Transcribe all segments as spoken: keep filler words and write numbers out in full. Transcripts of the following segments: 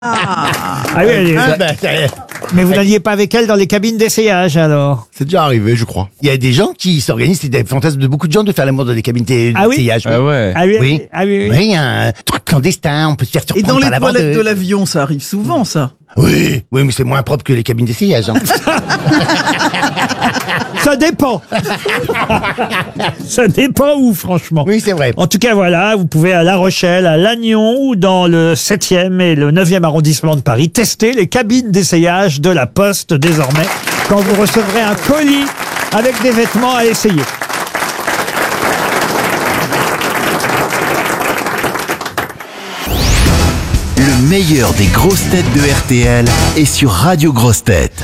Ah oui, elle est- Ah, bah, ça- mais vous n'alliez pas avec elle dans les cabines d'essayage alors? c'est déjà arrivé, je crois. Il y a des gens qui s'organisent, c'est des fantasmes de beaucoup de gens de faire l'amour dans des cabines d'essayage. Ah oui Ah ouais. Ah oui, Oui. ah oui, oui. Oui, un truc clandestin, on peut se faire Et surprendre dans les par la toilettes bande. de l'avion, ça arrive souvent, ça. Oui, oui, mais c'est moins propre que les cabines d'essayage. Hein. Ça dépend. Ça dépend où, franchement. Oui, c'est vrai. En tout cas, voilà, vous pouvez à La Rochelle, à Lannion ou dans le septième et le neuvième arrondissement de Paris tester les cabines d'essayage de la Poste désormais quand vous recevrez un colis avec des vêtements à essayer. Le meilleur des grosses têtes de R T L est sur Radio Grosses Têtes.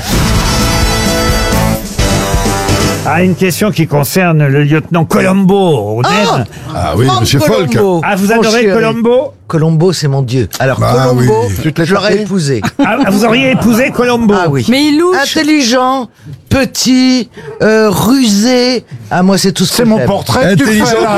Ah, une question qui concerne le lieutenant Colombo. On aime. Ah oui, Franck monsieur Folk. Colombo. Ah, vous Mon adorez chéri. Colombo? Colombo, c'est mon dieu. Alors, Bah Colombo, oui. Tu te l'as je l'aurais cherché épousé. Ah, vous auriez épousé Colombo? Ah oui. Mais il louche. Intelligent, petit, euh, rusé. Ah, moi, c'est tout ce que C'est mon j'aime. portrait que tu Intelligent fais, là.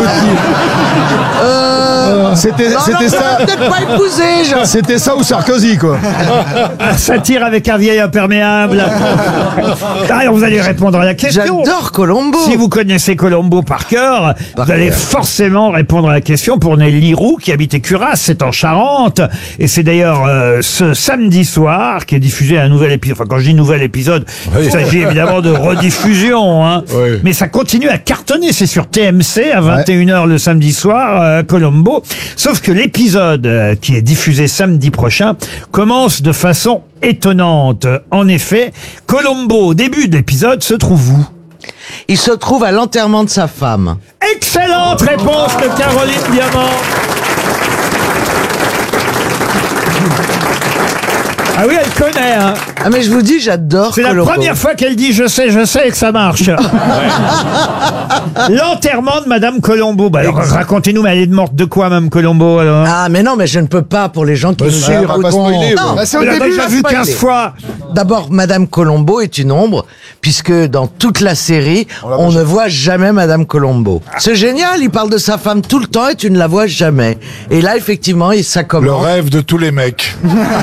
Euh... C'était non, c'était non, ça. je l'aurais peut-être pas épousé, genre. C'était ça ou Sarkozy, quoi. Un satire avec un vieil imperméable. Alors, vous allez répondre à la question. J'adore Colombo. Si vous connaissez Colombo par cœur, Par vous allez cœur. forcément répondre à la question pour Nelly Roux, qui habite Curas, c'est en Charente. Et c'est d'ailleurs euh, ce samedi soir qui est diffusé un nouvel épisode. Enfin, quand je dis nouvel épisode, Oui. il s'agit évidemment de rediffusion. Hein. Oui. Mais ça continue à cartonner. C'est sur T M C à vingt et une heures le samedi soir, euh, Colombo. Sauf que l'épisode euh, qui est diffusé samedi prochain commence de façon étonnante. En effet, Colombo, au début de l'épisode, se trouve où? Il se trouve à l'enterrement de sa femme. Excellente réponse de Caroline Diamant. Ah oui, elle connaît, hein. Ah, mais je vous dis, j'adore C'est la Colombo. première fois qu'elle dit je sais, je sais et que ça marche. L'enterrement de Madame Colombo. Bah alors, racontez-nous, mais elle est morte de quoi, Madame Colombo, alors? Ah, mais non, mais je ne peux pas pour les gens qui nous Monsieur, on va écoutent. pas spoiler, Non, ouais. bah, c'est On au l'a début, déjà on va vu spoiler. quinze fois. D'abord, Madame Colombo est une ombre, puisque dans toute la série, on ne voit jamais Madame Colombo. C'est génial, il parle de sa femme tout le temps et tu ne la vois jamais. Et là, effectivement, il- ça Le commence. rêve de tous les mecs.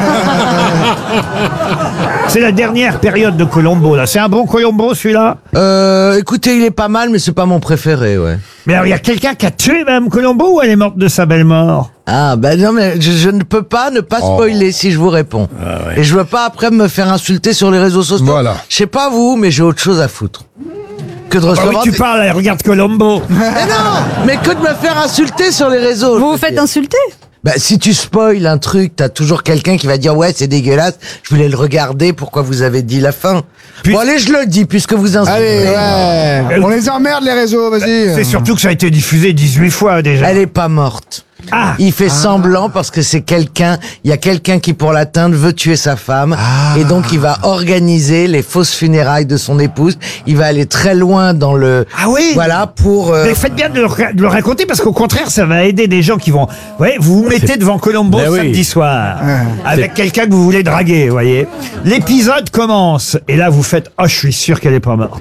C'est la dernière période de Colombo, là. C'est un bon Colombo, celui-là? Euh, écoutez, il est pas mal, mais c'est pas mon préféré, ouais. Mais alors, il y a quelqu'un qui a tué Madame Colombo ou elle est morte de sa belle mort? Ah, ben non, mais je, je ne peux pas ne pas spoiler si je vous réponds. Et je veux pas après me faire insulter sur les réseaux sociaux. Voilà. Je sais pas vous, mais j'ai autre chose à foutre. Que de Ah oui, recevoir tu des- parles, elle regarde Colombo. Mais non, mais que de me faire insulter sur les réseaux. je Vous veux vous faites dire. insulter? Bah, si tu spoil un truc, t'as toujours quelqu'un qui va dire ouais c'est dégueulasse, je voulais le regarder, pourquoi vous avez dit la fin. Puis- Bon allez je le dis puisque vous insultez. ouais. On les emmerde, les réseaux, vas-y. C'est surtout que ça a été diffusé dix-huit fois déjà. Elle est pas morte. Ah. Il fait semblant parce que c'est quelqu'un, il y a quelqu'un qui pour l'atteindre veut tuer sa femme et donc il va organiser les fausses funérailles de son épouse. Il va aller très loin dans le Ah oui. voilà pour euh, Mais faites bien de le, ra- de le raconter parce qu'au contraire, ça va aider des gens qui vont. Vous voyez, vous vous mettez devant Colombo Ben oui. samedi soir avec quelqu'un que vous voulez draguer, vous voyez. L'épisode commence et là vous faites oh je suis sûr qu'elle est pas morte.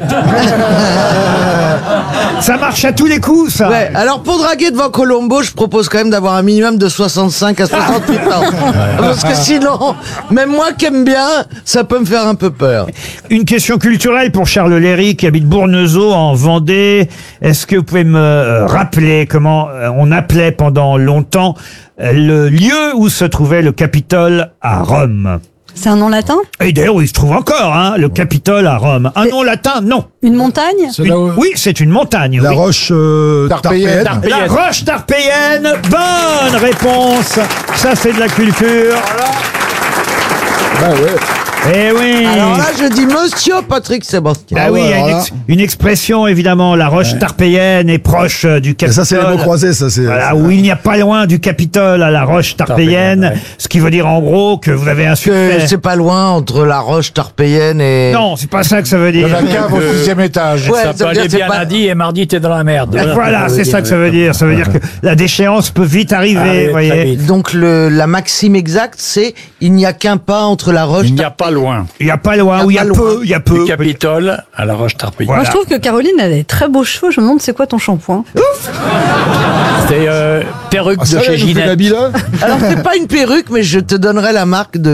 Ça marche à tous les coups, ça. ouais. Alors pour draguer devant Colombo, je propose quand même d'avoir un minimum de soixante-cinq à soixante-huit ans. Parce que sinon, même moi qui aime bien, ça peut me faire un peu peur. Une question culturelle pour Charles Léry qui habite Bournezeau en Vendée. Est-ce que vous pouvez me euh, rappeler comment euh, on appelait pendant longtemps euh, le lieu où se trouvait le Capitole à Rome? C'est un nom latin? Et d'ailleurs, il se trouve encore, hein, le Capitole à Rome. Un nom latin, non. Une montagne? C'est Une- là où- Oui, c'est une montagne. La oui. roche euh, Tarpéienne. tarpéienne. La roche tarpéienne. Bonne réponse. Ça, c'est de la culture. Bah ouais. Eh oui. Alors là, je dis Monsieur Patrick Sébastien. Ah oui, il y a alors une, là- ex- une expression, évidemment, la roche tarpéienne est proche euh, du Et Capitole. ça, c'est les mots croisés, ça, c'est. Voilà, où il n'y a pas loin du Capitole à la roche tarpéienne, Tarpéienne, ouais. ce qui veut dire en gros que vous avez un Que succès. c'est pas loin entre la roche tarpéienne et... Non, c'est pas ça que ça veut dire. La cave au sixième étage. Ouais, Ça ça peut veut dire aller c'est bien pas- lundi et mardi, t'es dans la merde. Voilà, c'est ça que ça veut dire. Ça veut dire que la déchéance peut vite arriver, Allez, vous très voyez. vite. Donc le, la maxime exacte, c'est il n'y a qu'un pas entre la roche Il n'y a pas loin. Il n'y a pas loin, où il y a pas peu, loin. il y a Du peu. Capitole à la Roche-Tarpéienne. Voilà. Moi, je trouve que Caroline, elle a des très beaux cheveux. Je me demande c'est quoi ton shampoing? C'est euh, perruque Ah, de ça, chez elle nous fait Ginette. l'habit, là Alors c'est pas une perruque, mais je te donnerai la marque de